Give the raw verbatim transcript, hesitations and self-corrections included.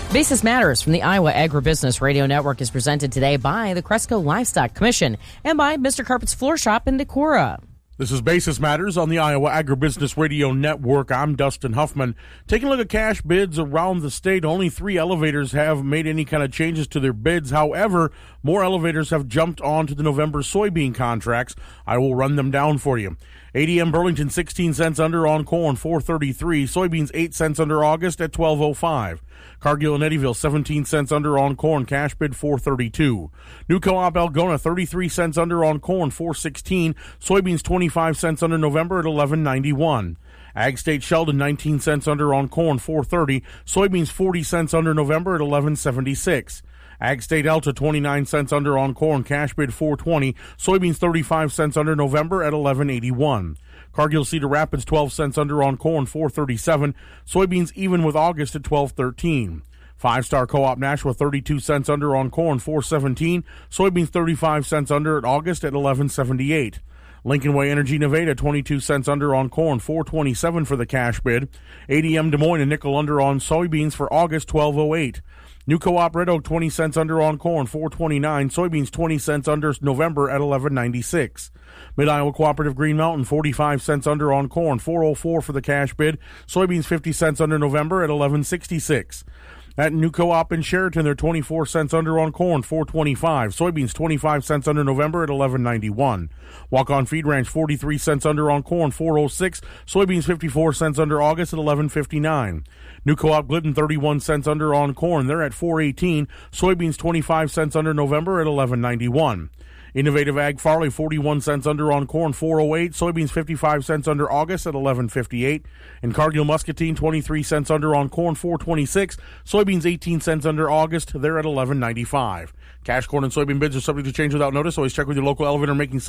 Basis Matters from the Iowa Agribusiness Radio Network is presented today by the Cresco Livestock Commission and by Mister Carpet's Floor Shop in Decorah. This is Basis Matters on the Iowa Agribusiness Radio Network. I'm Dustin Huffman. Taking a look at cash bids around the state, only three elevators have made any kind of changes to their bids. However, more elevators have jumped onto the November soybean contracts. I will run them down for you. A D M Burlington sixteen cents under on corn, four thirty-three. Soybeans eight cents under August at twelve oh five. Cargill and Eddyville seventeen cents under on corn, cash bid four thirty-two. New Co-op Algona thirty-three cents under on corn, four sixteen. Soybeans twenty-five cents under November at eleven ninety-one. Ag State Sheldon nineteen cents under on corn, four thirty. Soybeans forty cents under November at eleven seventy-six. Ag State Alta twenty-nine cents under on corn, cash bid four twenty. Soybeans thirty-five cents under November at eleven eighty-one. Cargill Cedar Rapids twelve cents under on corn, four thirty-seven. Soybeans even with August at twelve thirteen. Five Star Co-op Nashua thirty-two cents under on corn, four seventeen. Soybeans thirty-five cents under at August at eleven seventy-eight. Lincoln Way Energy Nevada twenty-two cents under on corn, four twenty-seven for the cash bid. A D M Des Moines a nickel under on soybeans for August, twelve oh eight. New Co-op Red Oak twenty cents under on corn, four twenty-nine. Soybeans twenty cents under November at eleven ninety-six. Mid-Iowa Cooperative Green Mountain forty-five cents under on corn, four oh four for the cash bid. Soybeans fifty cents under November at eleven sixty-six. At New Co-op in Sheraton, they're twenty-four cents under on corn, four twenty-five. Soybeans twenty-five cents under November at eleven ninety-one. Walk-On Feed Ranch forty-three cents under on corn, four oh six. Soybeans fifty-four cents under August at eleven fifty-nine. New Co-op Glidden thirty-one cents under on corn, they're at four eighteen. Soybeans twenty-five cents under November at eleven ninety-one. Innovative Ag Farley forty-one cents under on corn, four oh eight. Soybeans fifty-five cents under August at eleven fifty-eight. And Cargill Muscatine twenty-three cents under on corn, four twenty-six. Soybeans eighteen cents under August, they're at eleven ninety-five. Cash corn and soybean bids are subject to change without notice. Always check with your local elevator making